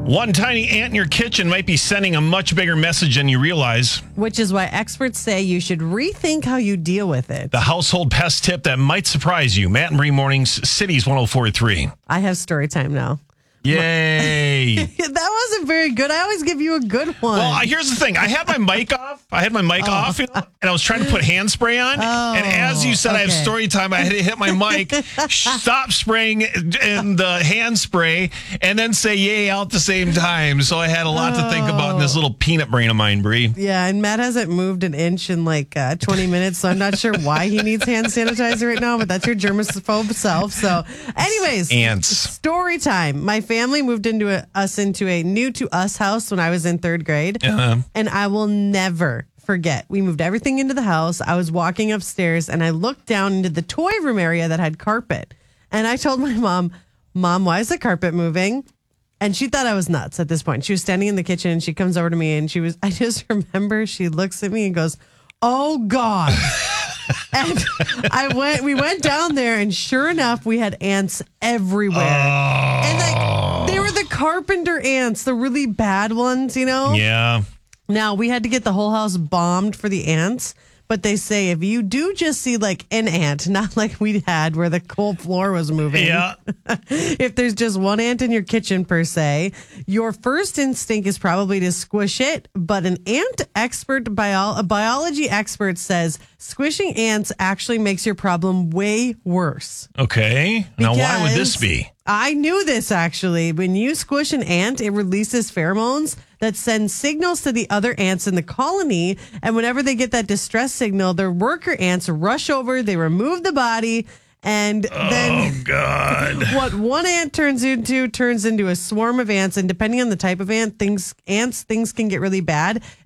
One tiny ant in your kitchen might be sending a much bigger message than you realize. Which is why experts say you should rethink how you deal with it. The household pest tip that might surprise you. Matt and Bree Mornings, Cities 104.3. I have story time now. Yay. That wasn't very good. I always give you a good one. Well, here's the thing. I had my mic off. Off, and I was trying to put hand spray on. And as you said, I have story time. I had to hit my mic, stop spraying in the hand spray, and then say yay out at the same time. So I had a lot to think about in this little peanut brain of mine, Bree. Yeah, and Matt hasn't moved an inch in like 20 minutes, so I'm not sure why he needs hand sanitizer right now, but that's your germaphobe self. So anyways, Ants. Story time. My family moved us into a new to us house when I was in third grade. And I will never forget. We moved everything into the house. I was walking upstairs and I looked down into the toy room area that had carpet. And I told my Mom, why is the carpet moving? And she thought I was nuts at this point. She was standing in the kitchen and she comes over to me and I just remember she looks at me and goes, "Oh God." And we went down there and sure enough, we had ants everywhere. And they were the carpenter ants, the really bad ones, you know? Yeah. Now, we had to get the whole house bombed for the ants, but they say if you do just see like an ant, not like we had where the whole floor was moving. Yeah. If there's just one ant in your kitchen per se, your first instinct is probably to squish it. But an ant expert, a biology expert says squishing ants actually makes your problem way worse. Okay. Now, why would this be? I knew this actually. When you squish an ant, it releases pheromones that send signals to the other ants in the colony. And whenever they get that distress signal, their worker ants rush over, they remove the body. And then what one ant turns into a swarm of ants. And depending on the type of ant, things can get really bad.